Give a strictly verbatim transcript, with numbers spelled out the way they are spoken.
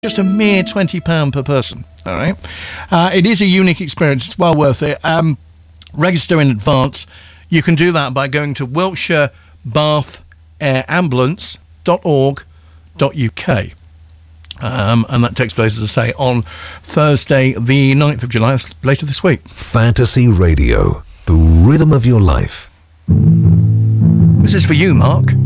just a mere twenty pounds per person. All right. Uh, it is a unique experience. It's well worth it. Um, register in advance. You can do that by going to wiltshire bath air ambulance dot org dot U K. Um, and that takes place, as I say, on Thursday, the ninth of July, later this week. Fantasy Radio, the rhythm of your life. This is for you, Mark.